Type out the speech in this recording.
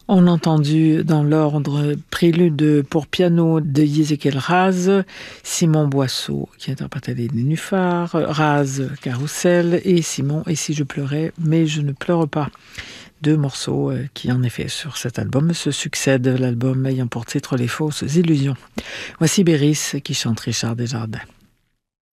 On a entendu dans l'ordre Prélude pour piano de Yézéchiel Raz, Simon Boisseau qui interprétait les nénuphars, Raz Carrousel et Simon Et si je pleurais, mais je ne pleure pas. Deux morceaux qui en effet sur cet album se succèdent, l'album ayant pour titre Les fausses illusions. Voici Béris qui chante Richard Desjardins.